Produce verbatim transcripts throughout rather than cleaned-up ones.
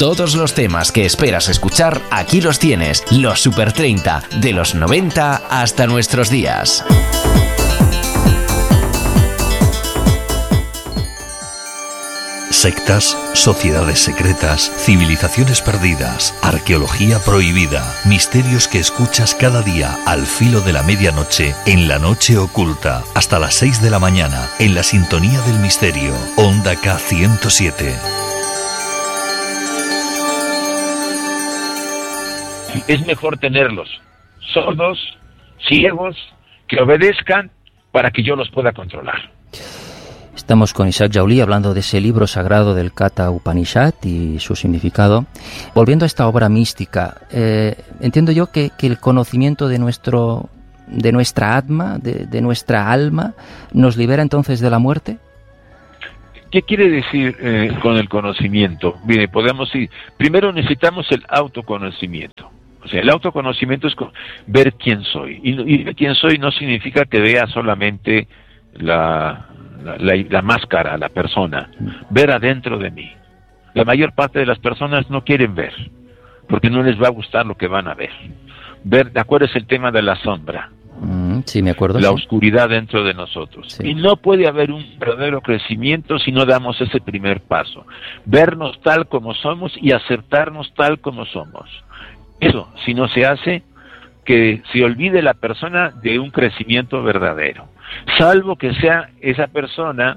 Todos los temas que esperas escuchar, aquí los tienes. Los Super treinta, de los noventa hasta nuestros días. Sectas, sociedades secretas, civilizaciones perdidas, arqueología prohibida, misterios que escuchas cada día al filo de la medianoche, en La Noche Oculta, hasta las seis de la mañana, en la sintonía del misterio, Onda K ciento siete. Es mejor tenerlos sordos, ciegos, que obedezcan para que yo los pueda controlar. Estamos con Isaac Joly hablando de ese libro sagrado del Katha Upanishad y su significado. Volviendo a esta obra mística, eh, entiendo yo que, que el conocimiento de nuestro, de nuestra atma, de, de nuestra alma, nos libera entonces de la muerte. ¿Qué quiere decir eh, con el conocimiento? Mire, podemos ir. Primero necesitamos el autoconocimiento. O sea, el autoconocimiento es ver quién soy. Y, y ver quién soy no significa que vea solamente la, la, la, la máscara, la persona. Ver adentro de mí. La mayor parte de las personas no quieren ver, porque no les va a gustar lo que van a ver. Ver, ¿de acuerdo? Es el tema de la sombra. Mm, sí, me acuerdo. La sí. oscuridad dentro de nosotros. Sí. Y no puede haber un verdadero crecimiento si no damos ese primer paso. Vernos tal como somos y aceptarnos tal como somos. Eso, si no se hace, que se olvide la persona de un crecimiento verdadero. Salvo que sea esa persona,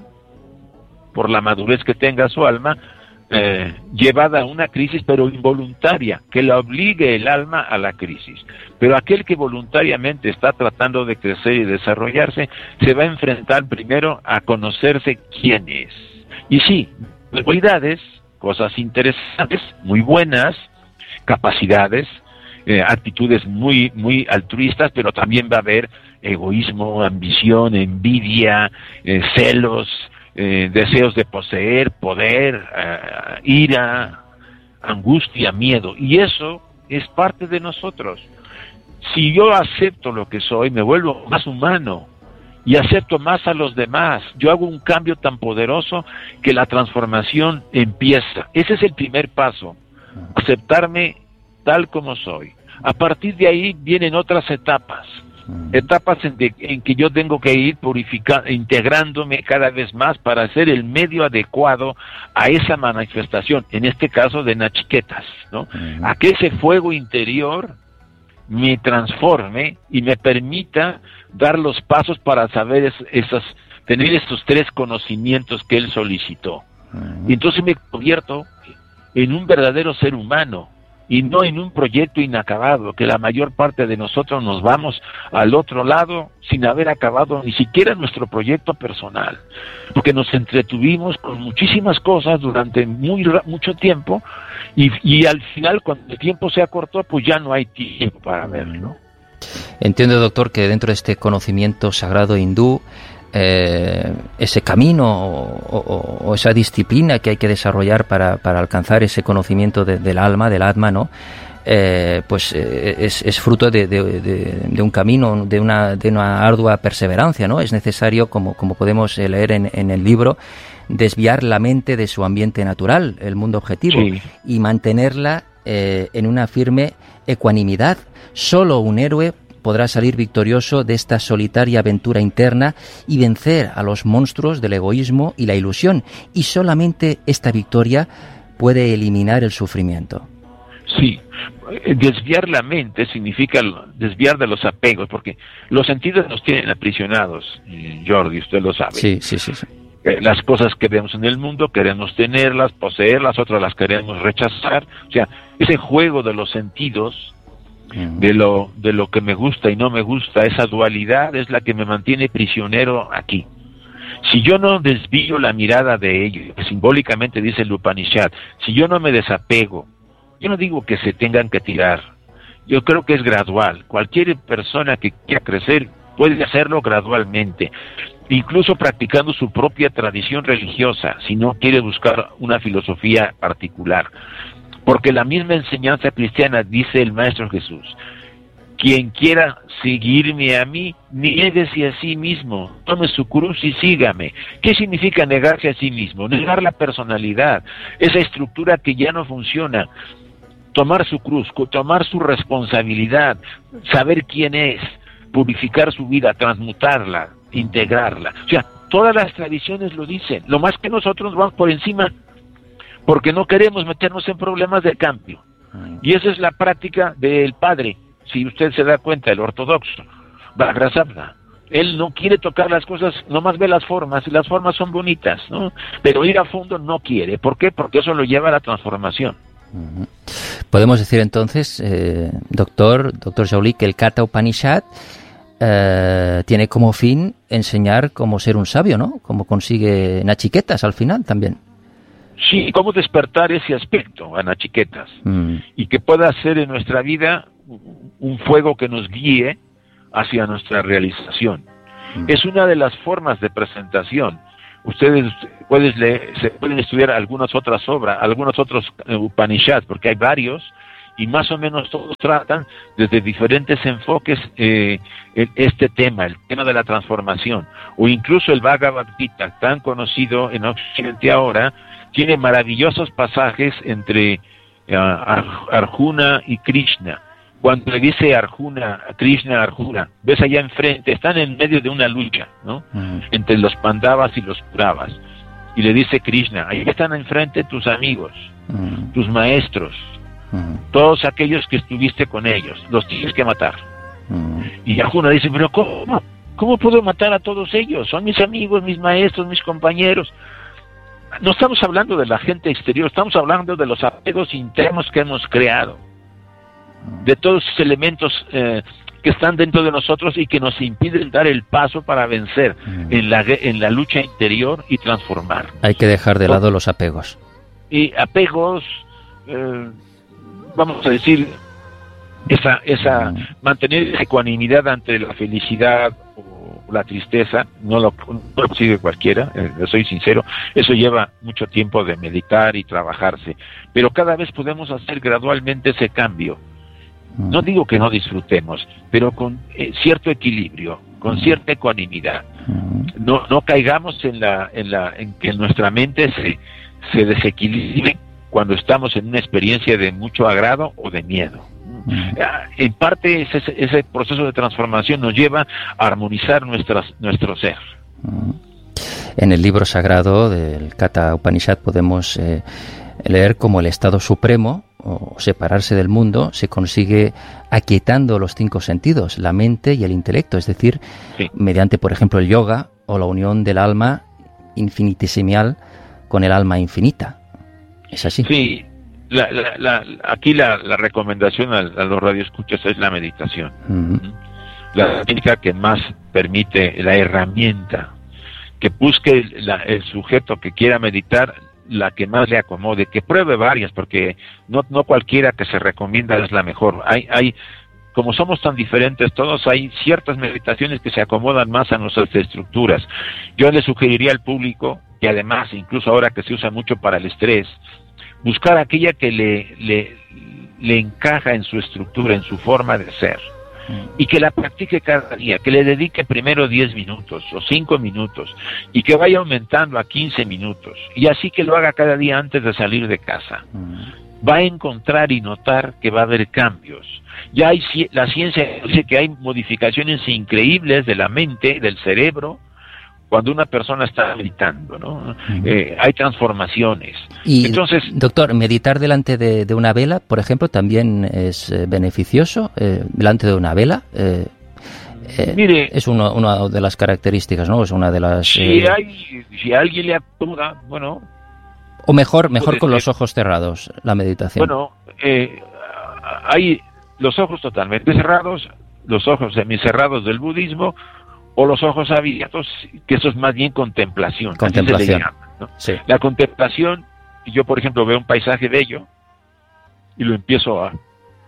por la madurez que tenga su alma, eh, llevada a una crisis, pero involuntaria, que la obligue el alma a la crisis. Pero aquel que voluntariamente está tratando de crecer y desarrollarse, se va a enfrentar primero a conocerse quién es. Y sí, cualidades, cosas interesantes, muy buenas, capacidades, eh, actitudes muy muy altruistas, pero también va a haber egoísmo, ambición, envidia, eh, celos, eh, deseos de poseer, poder, eh, ira, angustia, miedo, y eso es parte de nosotros. Si yo acepto lo que soy, me vuelvo más humano y acepto más a los demás. Yo hago un cambio tan poderoso que la transformación empieza. Ese es el primer paso. Aceptarme tal como soy. A partir de ahí vienen otras etapas, etapas en, de, en que yo tengo que ir purificando, integrándome cada vez más para ser el medio adecuado a esa manifestación, en este caso de Nachiquetas, ¿no? Uh-huh. A que ese fuego interior me transforme y me permita dar los pasos para saber es, esas, tener estos tres conocimientos que él solicitó. Uh-huh. Y entonces me convierto en un verdadero ser humano y no en un proyecto inacabado, que la mayor parte de nosotros nos vamos al otro lado sin haber acabado ni siquiera nuestro proyecto personal, porque nos entretuvimos con muchísimas cosas durante muy mucho tiempo y, y al final, cuando el tiempo se acortó, pues ya no hay tiempo para verlo, ¿no? Entiendo, doctor, que dentro de este conocimiento sagrado hindú, Eh, ese camino o, o, o esa disciplina que hay que desarrollar para, para alcanzar ese conocimiento de, del alma, del atma, ¿no? Eh, pues eh, es, es fruto de, de, de, de un camino, de una, de una ardua perseverancia, ¿no? Es necesario, como, como podemos leer en, en el libro, desviar la mente de su ambiente natural, el mundo objetivo, sí, y mantenerla eh, en una firme ecuanimidad. Solo un héroe podrá salir victorioso de esta solitaria aventura interna y vencer a los monstruos del egoísmo y la ilusión, y solamente esta victoria puede eliminar el sufrimiento. Sí, desviar la mente significa desviar de los apegos, porque los sentidos nos tienen aprisionados, Jordi, usted lo sabe. Sí, sí, sí, sí. Las cosas que vemos en el mundo queremos tenerlas, poseerlas, otras las queremos rechazar. O sea, ese juego de los sentidos, de lo de lo que me gusta y no me gusta, esa dualidad es la que me mantiene prisionero aquí. Si yo no desvío la mirada de ello, que simbólicamente dice el Upanishad, si yo no me desapego, yo no digo que se tengan que tirar, yo creo que es gradual. Cualquier persona que quiera crecer puede hacerlo gradualmente, incluso practicando su propia tradición religiosa, si no quiere buscar una filosofía particular. Porque la misma enseñanza cristiana, dice el Maestro Jesús, quien quiera seguirme a mí, niéguese a sí mismo, tome su cruz y sígame. ¿Qué significa negarse a sí mismo? Negar la personalidad, esa estructura que ya no funciona. Tomar su cruz, tomar su responsabilidad, saber quién es, purificar su vida, transmutarla, integrarla. O sea, todas las tradiciones lo dicen. Lo más que nosotros vamos por encima porque no queremos meternos en problemas de cambio. Y esa es la práctica del padre. Si usted se da cuenta, el ortodoxo, Bagrasabda, él no quiere tocar las cosas, nomás ve las formas, y las formas son bonitas, ¿no? Pero ir a fondo no quiere. ¿Por qué? Porque eso lo lleva a la transformación. Uh-huh. Podemos decir entonces, eh, doctor, doctor Joly, que el Katha Upanishad eh, tiene como fin enseñar cómo ser un sabio, ¿no? Cómo consigue nachiquetas al final también. Sí, cómo despertar ese aspecto a nachiquetas mm. y que pueda ser en nuestra vida un fuego que nos guíe hacia nuestra realización. Mm. Es una de las formas de presentación. Ustedes pueden leer, se pueden estudiar algunas otras obras, algunos otros Upanishads, porque hay varios, y más o menos todos tratan desde diferentes enfoques eh, este tema, el tema de la transformación, o incluso el Bhagavad Gita, tan conocido en Occidente ahora, tiene maravillosos pasajes entre uh, Arjuna y Krishna. Cuando le dice Arjuna, Krishna, Arjuna, ves allá enfrente, están en medio de una lucha, ¿no? Uh-huh. Entre los Pandavas y los Kauravas. Y le dice Krishna, ahí están enfrente tus amigos, uh-huh. tus maestros, uh-huh. todos aquellos que estuviste con ellos, los tienes que matar. Uh-huh. Y Arjuna dice, pero ¿cómo? ¿Cómo puedo matar a todos ellos? Son mis amigos, mis maestros, mis compañeros. No estamos hablando de la gente exterior, estamos hablando de los apegos internos que hemos creado, de todos esos elementos eh, que están dentro de nosotros y que nos impiden dar el paso para vencer mm. en la en la lucha interior y transformar. Hay que dejar de lado los apegos. Y apegos, eh, vamos a decir, esa esa mm. mantener esa ecuanimidad ante la felicidad o la tristeza, no lo, no lo consigue cualquiera, eh, soy sincero, eso lleva mucho tiempo de meditar y trabajarse, pero cada vez podemos hacer gradualmente ese cambio. No digo que no disfrutemos, pero con eh, cierto equilibrio, con cierta ecuanimidad. No no caigamos en la en la en que nuestra mente se se desequilibre cuando estamos en una experiencia de mucho agrado o de miedo. En parte ese, ese proceso de transformación nos lleva a armonizar nuestras, nuestro ser. En el libro sagrado del Katha Upanishad podemos eh, leer cómo el estado supremo, o separarse del mundo, se consigue aquietando los cinco sentidos, la mente y el intelecto, es decir, sí. mediante, por ejemplo, el yoga o la unión del alma infinitesimal con el alma infinita. ¿Es así? Sí. La, la, la, aquí la, la recomendación a, a los radioescuchas es la meditación. Uh-huh. La técnica que más permite, la herramienta, que busque la, el sujeto que quiera meditar, la que más le acomode, que pruebe varias, porque no, no cualquiera que se recomienda es la mejor. Hay, hay, como somos tan diferentes todos, hay ciertas meditaciones que se acomodan más a nuestras estructuras. Yo le sugeriría al público, que además, incluso ahora que se usa mucho para el estrés, buscar aquella que le, le, le encaja en su estructura, en su forma de ser, y que la practique cada día, que le dedique primero diez minutos o cinco minutos, y que vaya aumentando a quince minutos, y así que lo haga cada día antes de salir de casa. Va a encontrar y notar que va a haber cambios. Ya hay, la ciencia dice que hay modificaciones increíbles de la mente, del cerebro, cuando una persona está meditando, ¿no? Uh-huh. Eh, hay transformaciones. Y, entonces, doctor, meditar delante de, de una vela, por ejemplo, también es eh, beneficioso. Eh, delante de una vela, eh, eh, mire, es uno, una de las características, ¿no? Es una de las. Si eh, hay, si alguien le acomoda, bueno. O mejor, mejor con ser. Los ojos cerrados, la meditación. Bueno, eh, hay los ojos totalmente cerrados, los ojos semicerrados del budismo, o los ojos abiertos, que eso es más bien contemplación. Contemplación. Así se le llama, ¿no? Sí. La contemplación, yo por ejemplo veo un paisaje bello y lo empiezo a,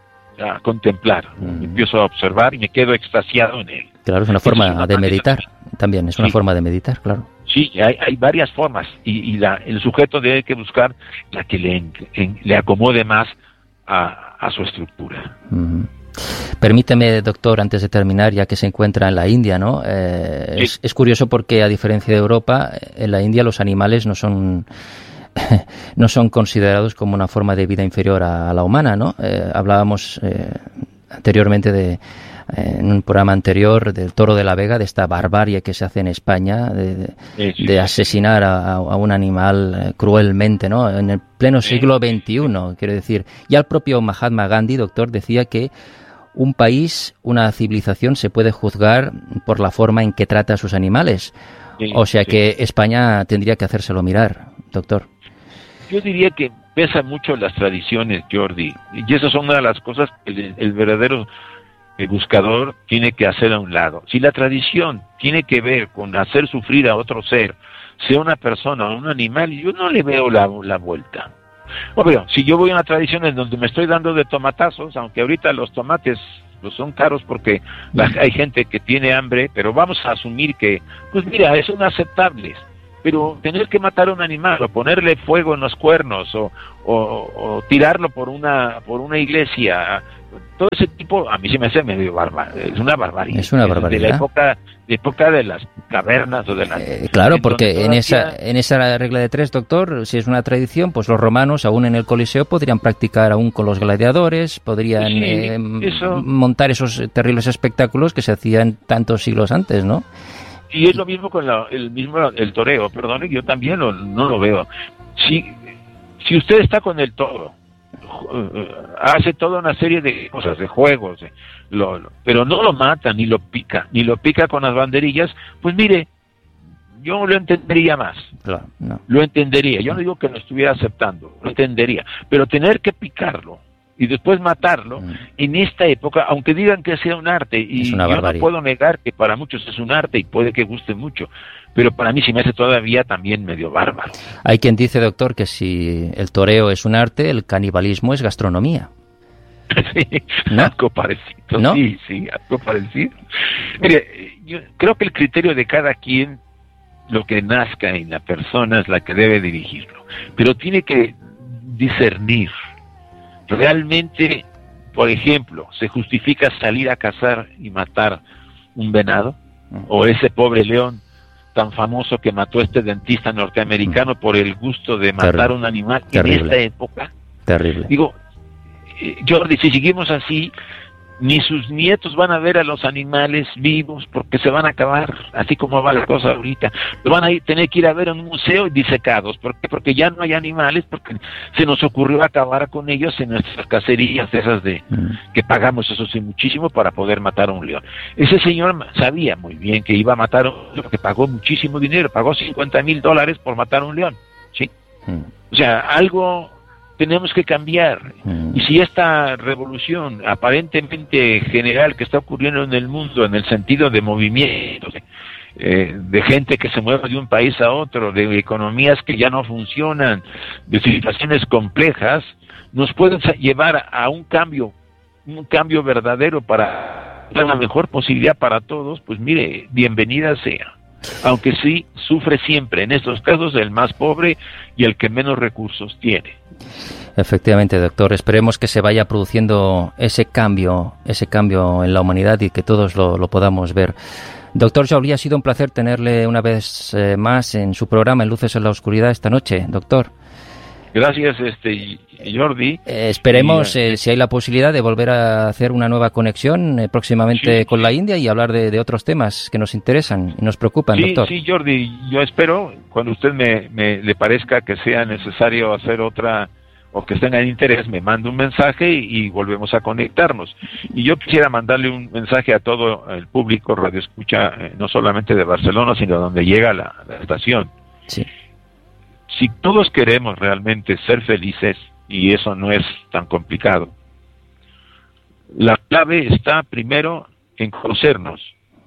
a contemplar, mm. empiezo a observar y me quedo extasiado en él. Claro, es una forma es una de meditar, de... también es una sí. forma de meditar, claro. Sí, hay, hay varias formas y, y la, el sujeto debe que buscar la que le, en, le acomode más a, a su estructura. Mm. Permíteme, doctor, antes de terminar, ya que se encuentra en la India, ¿no? Eh, sí. es, es curioso porque, a diferencia de Europa, en la India los animales no son no son considerados como una forma de vida inferior a, a la humana, ¿no? Eh, hablábamos eh, anteriormente de eh, en un programa anterior del toro de la Vega, de esta barbarie que se hace en España de, de, sí, sí. de asesinar a, a un animal eh, cruelmente, ¿no? En el pleno siglo veintiuno, quiero decir. Ya el propio Mahatma Gandhi, doctor, decía que un país, una civilización, se puede juzgar por la forma en que trata a sus animales. Sí, o sea sí. que España tendría que hacérselo mirar, doctor. Yo diría que pesan mucho las tradiciones, Jordi, y esas son una de las cosas que el, el verdadero el buscador tiene que hacer a un lado. Si la tradición tiene que ver con hacer sufrir a otro ser, sea una persona o un animal, yo no le veo la, la vuelta. Obvio, si yo voy a una tradición en donde me estoy dando de tomatazos, aunque ahorita los tomates pues son caros porque la, hay gente que tiene hambre, pero vamos a asumir que, pues mira, son aceptables. Pero tener que matar a un animal, o ponerle fuego en los cuernos, o, o, o tirarlo por una por una iglesia, todo ese tipo, a mí se me hace medio bárbaro, es una barbaridad. Es una barbaridad. De la época de, época de las cavernas o de las... Eh, claro, porque en esa en esa regla de tres, doctor, si es una tradición, pues los romanos, aún en el Coliseo, podrían practicar aún con los gladiadores, podrían sí, eh, eso... montar esos terribles espectáculos que se hacían tantos siglos antes, ¿no? Y es lo mismo con la, el mismo el toreo, perdone, yo también lo, no lo veo. Si, si usted está con el toro, hace toda una serie de cosas, de juegos, lo, lo, pero no lo mata, ni lo pica, ni lo pica con las banderillas, pues mire, yo lo entendería más. Claro, no. Lo entendería. Yo no digo que lo estuviera aceptando, lo entendería. Pero tener que picarlo y después matarlo, mm. en esta época, aunque digan que sea un arte, y yo no puedo negar que para muchos es un arte y puede que guste mucho, pero para mí se me hace todavía también medio bárbaro. Hay quien dice, doctor, que si el toreo es un arte, el canibalismo es gastronomía. Sí, ¿no? Algo parecido, ¿no? sí, sí, algo parecido. Mire, yo creo que el criterio de cada quien, lo que nazca en la persona es la que debe dirigirlo, pero tiene que discernir. ¿Realmente, por ejemplo, se justifica salir a cazar y matar un venado? ¿O ese pobre león tan famoso que mató a este dentista norteamericano por el gusto de matar Terrible. un animal Terrible. en esta época? Terrible. Digo, eh, Jordi, si seguimos así, ni sus nietos van a ver a los animales vivos porque se van a acabar, así como va la cosa ahorita. Lo van a ir, tener que ir a ver en un museo disecados. ¿Por qué? Porque ya no hay animales, porque se nos ocurrió acabar con ellos en nuestras cacerías esas de mm. que pagamos, eso sí, muchísimo para poder matar a un león. Ese señor sabía muy bien que iba a matar a un león, porque pagó muchísimo dinero, pagó cincuenta mil dólares por matar a un león, ¿sí? Mm. O sea, algo... tenemos que cambiar. Mm. Y si esta revolución aparentemente general que está ocurriendo en el mundo, en el sentido de movimientos, eh, de gente que se mueve de un país a otro, de economías que ya no funcionan, de situaciones complejas, nos pueden llevar a un cambio, un cambio verdadero para dar una mejor posibilidad para todos, pues mire, bienvenida sea. Aunque sí sufre siempre, en estos casos, el más pobre y el que menos recursos tiene. Efectivamente, doctor. Esperemos que se vaya produciendo ese cambio, ese cambio en la humanidad y que todos lo, lo podamos ver. Doctor Joly, ha sido un placer tenerle una vez eh, más en su programa En Luces en la Oscuridad esta noche, doctor. Gracias, este Jordi. Eh, esperemos, eh, si hay la posibilidad, de volver a hacer una nueva conexión eh, próximamente sí, con sí. la India y hablar de, de otros temas que nos interesan y nos preocupan, sí, doctor. Sí, Jordi, yo espero, cuando usted me, me le parezca que sea necesario hacer otra, o que tenga interés, me mande un mensaje y, y volvemos a conectarnos. Y yo quisiera mandarle un mensaje a todo el público radio escucha, eh, no solamente de Barcelona, sino donde llega la, la estación. Sí. Si todos queremos realmente ser felices, y eso no es tan complicado, la clave está primero en conocernos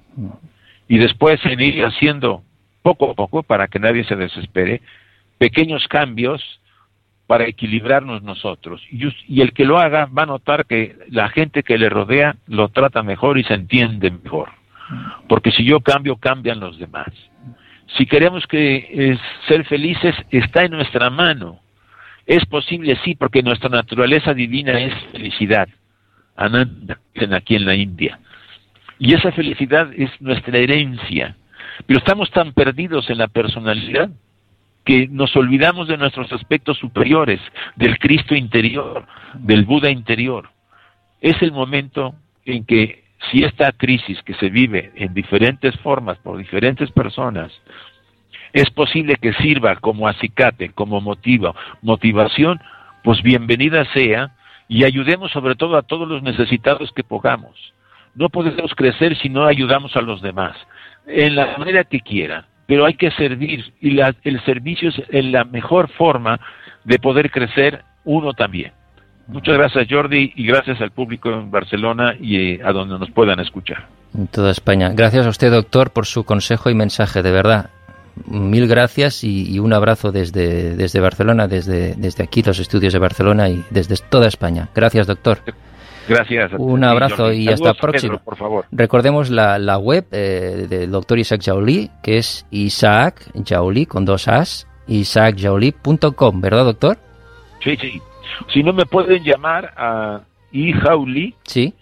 y después en ir haciendo poco a poco, para que nadie se desespere, pequeños cambios para equilibrarnos nosotros. Y, y el que lo haga va a notar que la gente que le rodea lo trata mejor y se entiende mejor. Porque si yo cambio, cambian los demás. Si queremos que es, ser felices, está en nuestra mano. Es posible, sí, porque nuestra naturaleza divina es felicidad. Ananda, aquí en la India. Y esa felicidad es nuestra herencia. Pero estamos tan perdidos en la personalidad que nos olvidamos de nuestros aspectos superiores, del Cristo interior, del Buda interior. Es el momento en que, si esta crisis que se vive en diferentes formas por diferentes personas, es posible que sirva como acicate, como motivo, motivación, pues bienvenida sea, y ayudemos sobre todo a todos los necesitados que podamos. No podemos crecer si no ayudamos a los demás, en la manera que quieran, pero hay que servir, y la, el servicio es la mejor forma de poder crecer uno también. Muchas gracias, Jordi, y gracias al público en Barcelona y a donde nos puedan escuchar. En toda España. Gracias a usted, doctor, por su consejo y mensaje, de verdad. Mil gracias y, y un abrazo desde, desde Barcelona, desde, desde aquí, los estudios de Barcelona y desde toda España. Gracias, doctor. Gracias. Un abrazo y hasta la próxima. Pedro, por favor. Recordemos la, la web eh, del doctor Isaac Jaulí, que es Isaac Jaulí con dos as, isaac jaulí punto com, ¿verdad, doctor? Sí, sí. Si no, me pueden llamar a ijaulí, sí,